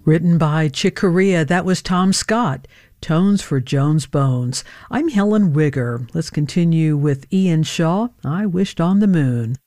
Written by Chick Corea, that was Tom Scott. Tones for Jones Bones. I'm Helen Wigger. Let's continue with Ian Shaw, I Wished on the Moon.